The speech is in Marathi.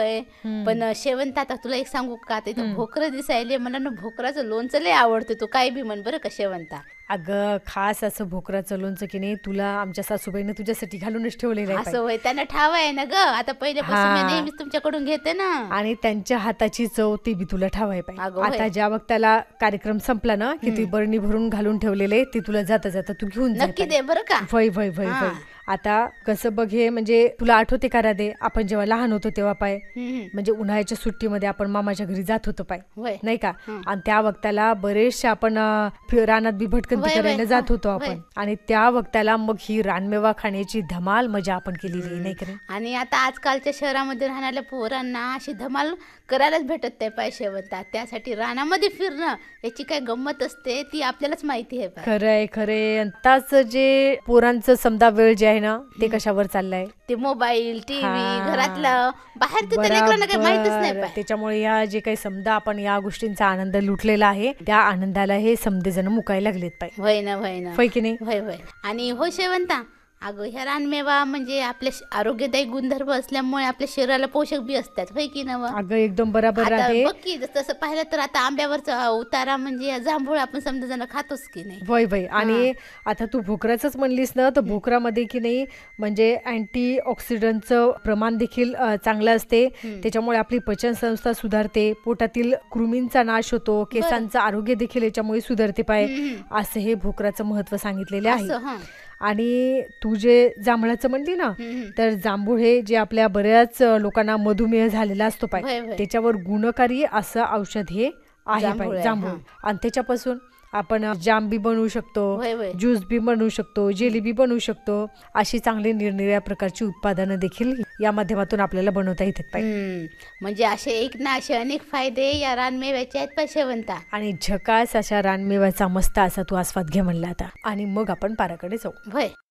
होय. पण शेवंत आता तुला एक सांगू का, आता इथं भोकर दिसायले, मला ना भोकराचं लोणचं लय आवडतं. तू काय बी म्हण बरं का शेवंता. अगं खास असं भोकराचं लोणचं की नाही तुला आमच्या सासूबाईनं तुझ्यासाठी घालूनच ठेवलेलं आहे असं होय, त्यांना ठाव आहे ना ग, आता पहिल्यापासून मी नेहमीच तुमच्याकडून घेते ना. आणि त्यांच्या हाताची चव ती बी तुला ठावाय पाहिजे. आता ज्या वक्ताला कार्यक्रम संपला ना की ती बरणी भरून घालून ठेवलेले ती तुला जाता जाता तू घेऊन नक्की दे बरं का. वय वय वय वय. आता कसं बघ हे, म्हणजे तुला आठवते का राधे, आपण जेव्हा लहान होतो तेव्हा पाय, म्हणजे उन्हाळ्याच्या सुट्टीमध्ये आपण मामाच्या घरी जात होतो पाय, नाही का. आणि त्या वक्ताला बरेचसे आपण रानात बी भटकंती करायला जात होतो आपण. आणि त्या वक्ताला मग ही रानमेवा खाण्याची धमाल मजा आपण केलेली नाही का. आणि आता आजकालच्या शहरामध्ये राहणाऱ्या पोरांना अशी धमाल करायलाच भेटत नाही पाय शेवंता. त्यासाठी रानामध्ये फिरणं याची काय गंमत असते ती आपल्यालाच माहिती आहे. खरंय खरंय. आताच जे पोरांचं समजा वेळ जे आहे ना ते कशावर चाललंय, ते मोबाईल, टीव्ही, घरातलं बाहेर लेकरांना काही माहितच नाही. त्याच्यामुळे या जे काही समजा आपण या गोष्टींचा आनंद लुटलेला आहे त्या आनंदाला हे समजे जण मुकायला लागलेत पाहिजे. होय ना होय ना. होय की नाही. होय होय. आणि हो शेवंता, अगं ह्या रानमेवा म्हणजे आपल्या आरोग्यदायी गुणधर्म असल्यामुळे आपल्या शरीराला पोषक बी असतात, होय की ना. अगं एकदम बरोबर आहे. बघ की तसं पाहिलं तर आता आंब्यावरचा उतारा म्हणजे जांभूळ आपण समजा जण खातोच की नाही. वय वय. आणि आता तू भोकराचंच म्हणलीस ना, तर भोकरामध्ये की नाही म्हणजे अँटी ऑक्सिडंटचं प्रमाण देखील चांगलं असते. त्याच्यामुळे आपली पचन संस्था सुधारते, पोटातील कृमींचा नाश होतो, केसांचं आरोग्य देखील याच्यामुळे सुधारते पाय, असं हे भोकराचं महत्व सांगितलेलं आहे. आणि तू जे जांभळाचं म्हणली ना, तर जांभूळ हे जे आपल्या बऱ्याच लोकांना मधुमेह झालेला असतो पाय, त्याच्यावर गुणकारी असं औषध हे आहे पाय जांभूळ. आणि त्याच्यापासून आपण जाम बी बनवू शकतो, ज्यूस बी बनवू शकतो, जेली बी बनवू शकतो. अशी चांगली निरनिराळ्या प्रकारची उत्पादनं देखील या माध्यमातून आपल्याला बनवता येतात पाहिजे. म्हणजे असे एक ना असे अनेक फायदे या रानमेव्याचे आहेत पाय शेवंता. आणि झकास अशा रानमेव्याचा मस्त असा तू आस्वाद घे म्हणला आता. आणि मग आपण पाराकडे जाऊ.